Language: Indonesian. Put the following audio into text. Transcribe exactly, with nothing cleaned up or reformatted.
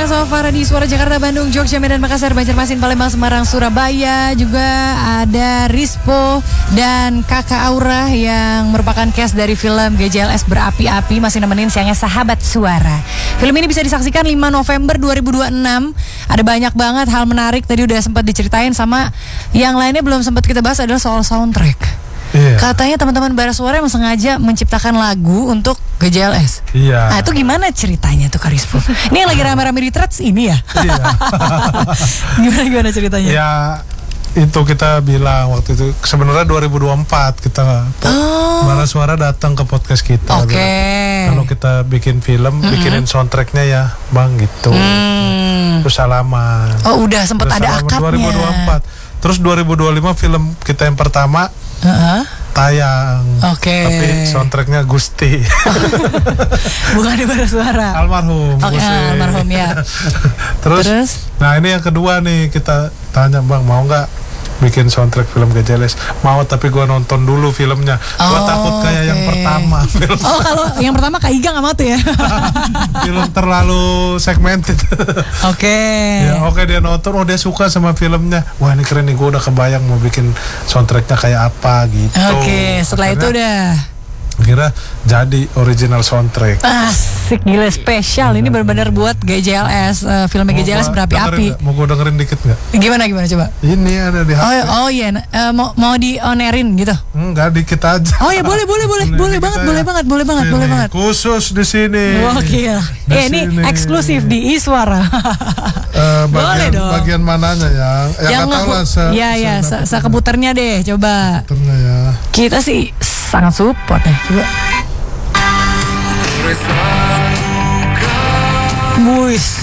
ya so far di Suara Jakarta, Bandung, Jogja, Medan, Makassar, Banjarmasin, Palembang, Semarang, Surabaya. Juga ada Rispo dan Kakak Aura yang merupakan cast dari film G J L S Berapi-api masih nemenin siangnya Sahabat Suara. Film ini bisa disaksikan lima November dua ribu dua puluh enam. Ada banyak banget hal menarik, tadi udah sempat diceritain, sama yang lainnya belum sempat kita bahas adalah soal soundtrack. Iya. Katanya teman-teman Bara Suara emang sengaja menciptakan lagu untuk G J L S. Iya. Nah itu gimana ceritanya tuh Kak Rispo? Ini yang lagi rame-rame di threads ini ya? Iya. Gimana-gimana ceritanya? Ya itu kita bilang waktu itu sebenarnya dua ribu dua puluh empat kita oh. Bara Suara datang ke podcast kita. Oke. Okay. Kalau kita bikin film, mm-hmm. bikinin soundtracknya ya Bang gitu. Mm. Terus salaman. Oh udah sempat ada akadnya. dua ribu dua puluh empat. Terus dua ribu dua puluh lima film kita yang pertama uh-huh. tayang. Oke. Okay. Tapi soundtracknya Gusti. Bukan di Bara Suara. Almarhum. Oke, okay, almarhum ya. Terus, Terus, nah ini yang kedua nih, kita tanya Bang mau nggak bikin soundtrack film G J L S? Mau, tapi gue nonton dulu filmnya. Gue oh, takut kayak okay. yang pertama. Film. Oh kalau yang pertama Kak Iga nggak mau tuh ya? Film terlalu segmented. Oke. Okay. Ya, oke okay, dia nonton, oh dia suka sama filmnya. Wah ini keren nih, gue udah kebayang mau bikin soundtracknya kayak apa gitu. Oke, okay, setelah akhirnya, itu udah kira jadi original soundtrack. Asik, gila spesial. Ini benar-benar buat G J L S, uh, film G J L S Berapi-api. Mau gue dengerin dikit nggak? Gimana gimana coba? Ini ada di H P. Oh, oh iya, uh, mau mau di onerin gitu? Enggak, dikit aja. Oh ya boleh boleh boleh boleh banget boleh banget boleh banget sini. boleh banget. Khusus di sini. Wah gila. Eh ini eksklusif di Iswara. uh, bagian, boleh dong. Bagian mananya yang? Yang, yang nggak tahu lah. Se, ya ya, se, sekeputernya deh coba. Sekeputernya ya. Kita sih sangat support ya coba. Wuih,